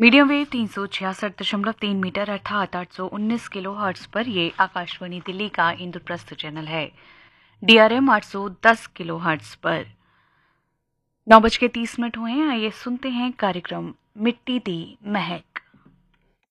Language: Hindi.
मीडियम वेव 366.3 मीटर अर्थात 819 किलो हर्ट्ज पर ये आकाशवाणी दिल्ली का इंद्रप्रस्थ चैनल है। DRM 810 किलो हर्ट्ज पर 9:30 हुए हैं। आइए सुनते हैं कार्यक्रम मिट्टी दी महक।